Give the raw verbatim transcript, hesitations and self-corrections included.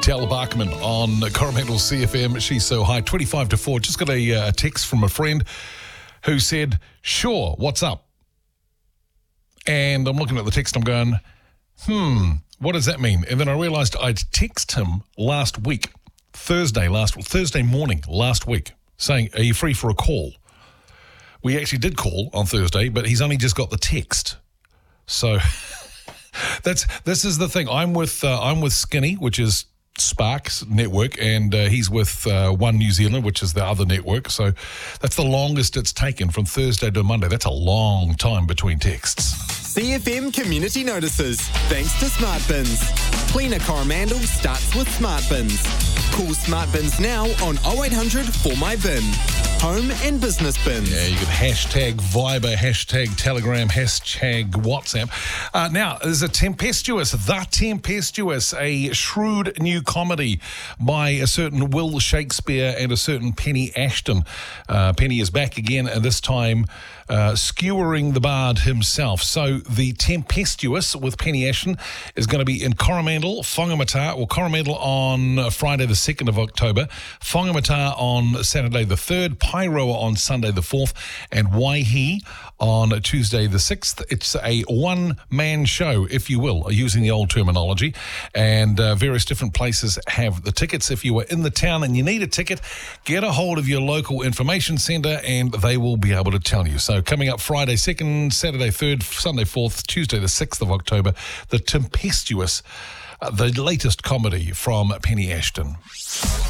Del Barkman on Coromandel C F M. She's so high, twenty-five to four. Just got a, uh, text from a friend who said, sure, what's up? And I'm looking at the text, I'm going, hmm, what does that mean? And then I realised I'd texted him last week, Thursday, last Thursday morning last week, saying, are you free for a call? We actually did call on Thursday, but he's only just got the text. So that's this is the thing. I'm with uh, I'm with Skinny, which is Sparks network, and uh, he's with uh, One New Zealand, which is the other network. So that's the longest it's taken from Thursday to Monday. That's a long time between texts. C F M Community Notices, thanks to Smart Bins. Cleaner Coromandel starts with Smart Bins. Call Smart Bins now on oh eight hundred four my bin. Home and business bins. Yeah, you can hashtag Viber, hashtag Telegram, hashtag WhatsApp. Uh, now, there's a tempestuous, The Tempestuous, a shrewd new comedy by a certain Will Shakespeare and a certain Penny Ashton. Uh, Penny is back again, and this time uh, skewering the bard himself. So The Tempestuous with Penny Ashton is going to be in Coromandel, Whangamata, or Coromandel on Friday the second of October, Whangamata on Saturday the third, Pairoa on Sunday the fourth, and Waihi on Tuesday the sixth. It's a one-man show, if you will, using the old terminology, and uh, various different places have the tickets. If you are in the town and you need a ticket, get a hold of your local information centre and they will be able to tell you. So coming up Friday second, Saturday third, Sunday fourth, Tuesday the sixth of October, The Tempestuous, uh, the latest comedy from Penny Ashton.